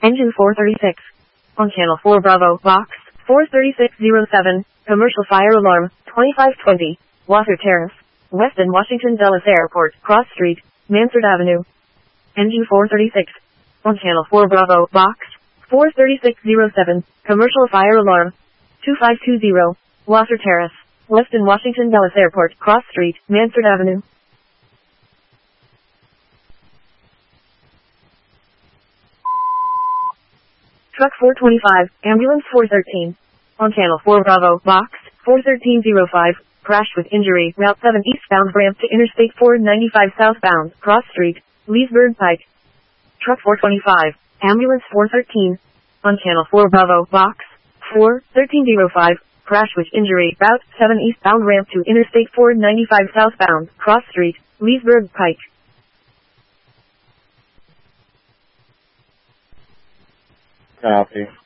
Engine 436. On Channel 4 Bravo, Box 43607, Commercial Fire Alarm, 2520, Water Terrace, Weston Washington Dulles Airport, Cross Street, Mansard Avenue. Engine 436. On Channel 4 Bravo, Box 43607, Commercial Fire Alarm, 2520, Water Terrace, Weston Washington Dulles Airport, Cross Street, Mansard Avenue. Truck 425, Ambulance 413. On Channel 4 Bravo, Box 41305, crash with injury, Route 7 eastbound ramp to Interstate 495 southbound, Cross Street, Leesburg Pike. Truck 425, Ambulance 413. On Channel 4 Bravo, Box 41305, crash with injury, Route 7 eastbound ramp to Interstate 495 southbound, Cross Street, Leesburg Pike. Copy.